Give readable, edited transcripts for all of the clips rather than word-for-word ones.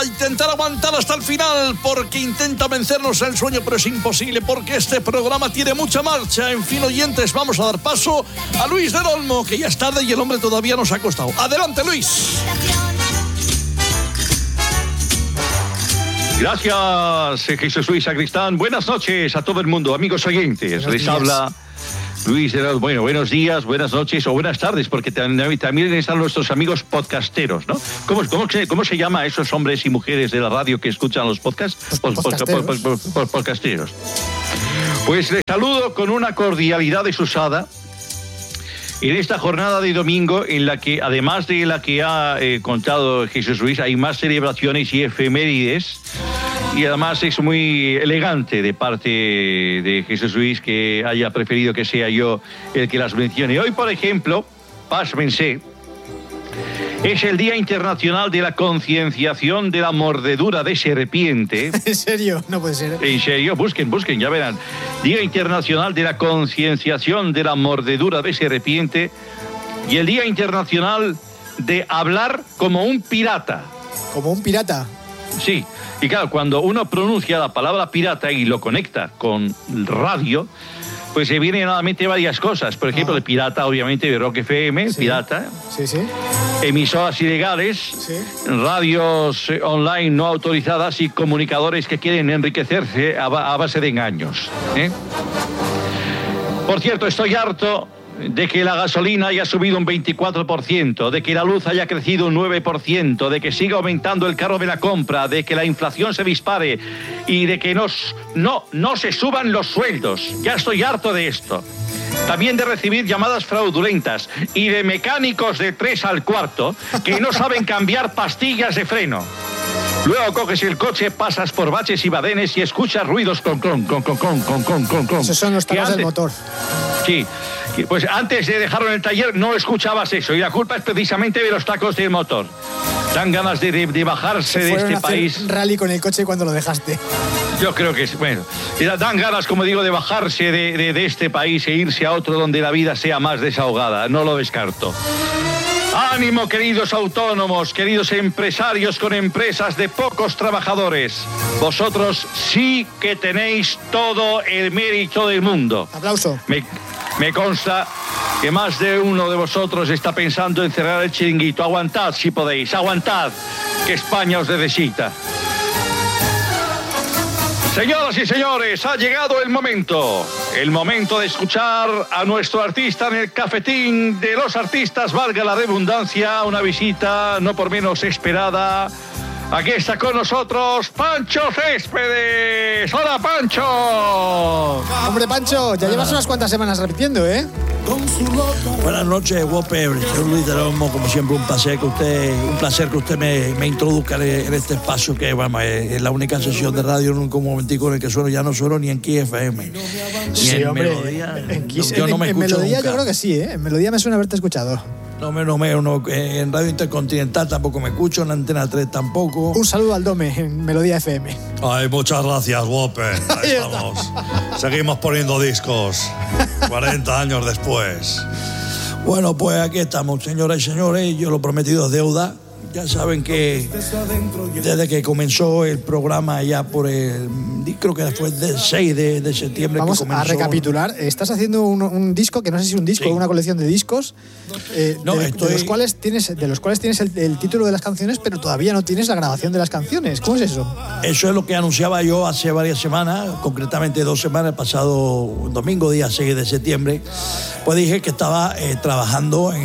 a intentar aguantar hasta el final, porque intenta vencernos el sueño, pero es imposible, porque este programa tiene mucha marcha. En fin, oyentes, vamos a dar paso a Luis del Olmo, que ya es tarde y el hombre todavía nos ha costado. Adelante, Luis. Gracias, Jesús Luis Sacristán. Buenas noches a todo el mundo, amigos oyentes. Les habla Luis de los... Bueno, buenos días, buenas noches o buenas tardes, porque también están nuestros amigos podcasteros, ¿no? ¿Cómo se llama a esos hombres y mujeres de la radio que escuchan los podcasts? Podcasteros. Pues les saludo con una cordialidad desusada en esta jornada de domingo, en la que, además de la que ha contado Jesús Luis, hay más celebraciones y efemérides. Y además es muy elegante de parte de Jesús Luis que haya preferido que sea yo el que las mencione. Hoy, por ejemplo, pásmense, es el Día Internacional de la Concienciación de la Mordedura de Serpiente. ¿En serio? No puede ser. En serio, busquen, ya verán. Día Internacional de la Concienciación de la Mordedura de Serpiente y el Día Internacional de hablar como un pirata. ¿Como un pirata? Sí, y claro, cuando uno pronuncia la palabra pirata y lo conecta con radio, pues se vienen a la mente varias cosas. Por ejemplo, el pirata, obviamente, de Rock FM, sí. Pirata. Sí. Emisoras ilegales, sí. Radios online no autorizadas y comunicadores que quieren enriquecerse a base de engaños. Por cierto, estoy harto de que la gasolina haya subido un 24%, de que la luz haya crecido un 9%, de que siga aumentando el carro de la compra, de que la inflación se dispare y de que no se suban los sueldos. Ya estoy harto de esto. También de recibir llamadas fraudulentas y de mecánicos de 3 al cuarto que no saben cambiar pastillas de freno. Luego coges el coche, pasas por baches y badenes y escuchas ruidos con. Esos son los tacos del motor. Sí, pues antes de dejarlo en el taller no escuchabas eso y la culpa es precisamente de los tacos del motor. Dan ganas de bajarse de este país. Rally con el coche cuando lo dejaste. Yo creo que es, bueno, dan ganas, como digo, de bajarse de este país e irse a otro donde la vida sea más desahogada. No lo descarto. Ánimo, queridos autónomos, queridos empresarios con empresas de pocos trabajadores. Vosotros sí que tenéis todo el mérito del mundo. Aplauso. Me consta que más de uno de vosotros está pensando en cerrar el chiringuito. Aguantad si podéis, aguantad, que España os necesita. Señoras y señores, ha llegado el momento de escuchar a nuestro artista en el cafetín de los artistas, valga la redundancia, una visita no por menos esperada. Aquí está con nosotros Pancho Céspedes. ¡Hola, Pancho! Hombre, Pancho, ya llevas unas cuantas semanas repitiendo, ¿eh? Buenas noches, Whopper. Soy Luis del Olmo, como siempre, un placer que usted me introduzca en este espacio que, bueno, es la única sesión de radio en un momentico en el que sueno, ya no sueno ni en Kiss FM. Sí, en hombre, Melodía. Yo no me escucho Melodía nunca. Yo creo que sí, ¿eh? En Melodía me suena haberte escuchado. No, en Radio Intercontinental tampoco me escucho, en Antena 3 tampoco. Un saludo al Dome en Melodía FM. Ay, muchas gracias, Whopper. Ahí estamos. Seguimos poniendo discos 40 años después. Bueno, pues aquí estamos, señoras y señores. Yo lo prometido es deuda. Ya saben que desde que comenzó el programa ya por creo que fue del 6 de septiembre. Vamos que comenzó. a recapitular. Estás haciendo un disco, que no sé si es un disco o una colección de discos, de los cuales tienes el título de las canciones, pero todavía no tienes la grabación de las canciones. ¿Cómo es eso? Eso es lo que anunciaba yo hace varias semanas, concretamente 2 semanas, el pasado domingo, día 6 de septiembre. Pues dije que estaba trabajando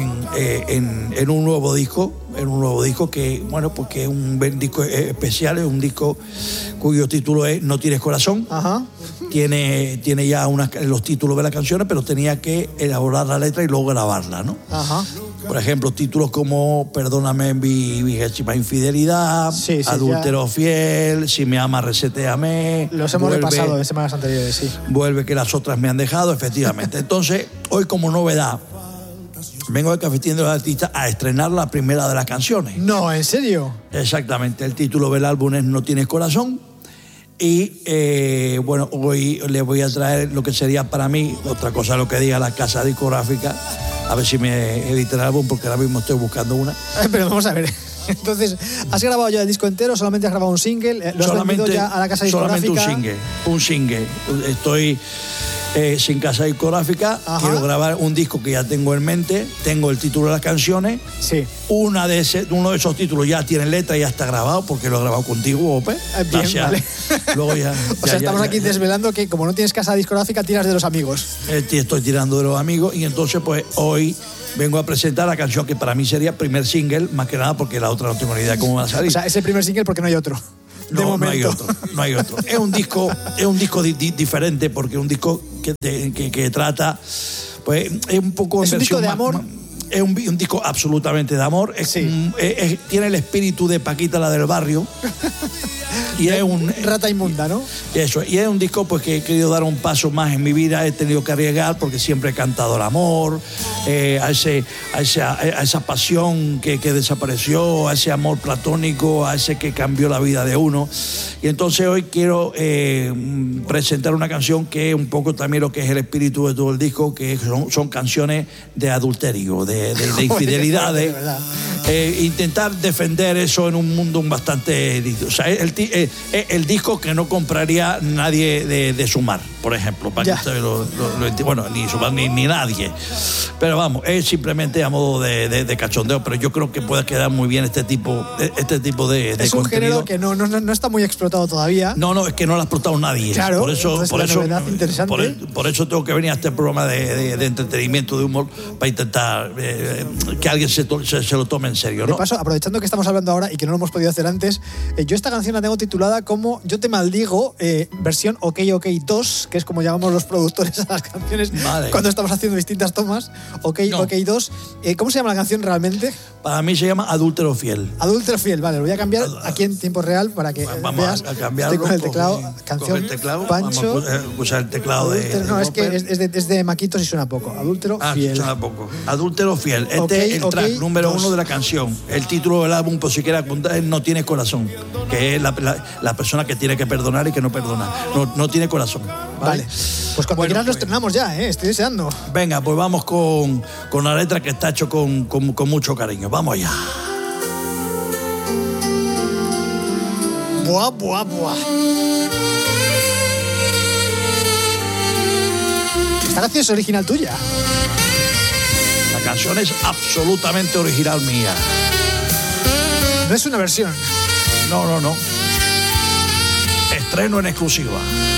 en un nuevo disco. Que, bueno, pues que es un disco especial, es un disco cuyo título es No tienes corazón. Ajá. Tiene ya los títulos de las canciones, pero tenía que elaborar la letra y luego grabarla, ¿no? Ajá. Por ejemplo, títulos como Perdóname mi vigésima infidelidad, sí, Adúltero fiel, Si me amas, resetéame. Los hemos repasado de semanas anteriores, sí. Vuelve que las otras me han dejado, efectivamente. Entonces, hoy como novedad, vengo al Cafetín de los Artistas a estrenar la primera de las canciones. No, ¿en serio? Exactamente. El título del álbum es No tienes corazón. Y bueno, hoy les voy a traer lo que sería para mí, otra cosa lo que diga la casa discográfica, a ver si me edita el álbum, porque ahora mismo estoy buscando una. Pero vamos a ver. Entonces, ¿has grabado ya el disco entero? ¿Solamente has grabado un single? ¿Lo has vendido ya a la casa discográfica? Solamente un single. Estoy sin casa discográfica. Ajá. Quiero grabar un disco que ya tengo en mente. Tengo el título de las canciones. Sí. Uno de esos títulos ya tiene letra y ya está grabado porque lo he grabado contigo, Ope. Bien, vale. Luego ya, o sea, estamos aquí desvelando que como no tienes casa discográfica, tiras de los amigos. Estoy tirando de los amigos y entonces pues hoy vengo a presentar la canción que para mí sería primer single, más que nada porque la otra no tengo ni idea cómo va a salir. O sea, es el primer single porque no hay otro. No hay otro. Es un disco diferente porque es un disco que trata, pues es un poco... ¿Es un disco de amor? Es un disco absolutamente de amor. Tiene el espíritu de Paquita, la del barrio. Y es un rata inmunda, ¿no? Eso, y es un disco pues que he querido dar un paso más en mi vida. He tenido que arriesgar porque siempre he cantado el amor, a esa pasión que desapareció, a ese amor platónico, a ese que cambió la vida de uno. Y entonces hoy quiero presentar una canción que es un poco también lo que es el espíritu de todo el disco, que son canciones de adulterio, de infidelidades. Intentar defender eso en un mundo bastante... O sea, el disco que no compraría nadie de Sumar, por ejemplo, para que ustedes bueno, ni Sumar ni nadie. Pero vamos, es simplemente a modo de cachondeo, pero yo creo que puede quedar muy bien este tipo de es un contenido. Género que no está muy explotado todavía. No, es que no lo ha explotado nadie. Claro, por eso interesante. Por eso tengo que venir a este programa de entretenimiento, de humor, para intentar que alguien se lo tome en serio, ¿no? De paso, aprovechando que estamos hablando ahora y que no lo hemos podido hacer antes, yo esta canción la tengo titulada como Yo te maldigo, versión OK 2, que es como llamamos los productores a las canciones cuando estamos haciendo distintas tomas. OK 2. ¿Cómo se llama la canción realmente? Para mí se llama Adúltero Fiel. Adúltero Fiel, vale, lo voy a cambiar aquí en tiempo real para que veas. A cambiarlo. Estoy con el teclado, canción, el teclado, Pancho. Vamos a usar el teclado no, es que es de Maquitos y suena poco. Adúltero Fiel. Suena poco. Adúltero Fiel. Este es el track número 1 de la canción. El título del álbum, por si quieres apuntar, es No Tienes Corazón, que es la persona que tiene que perdonar y que no perdona. No tiene corazón. Vale. Pues cuando quieras lo estrenamos ya, estoy deseando. Venga, pues vamos con la letra que está hecho con mucho cariño. Vamos allá. Buah, buah, buah. Esta canción es original tuya. La canción es absolutamente original mía. No es una versión. No. Estreno en exclusiva.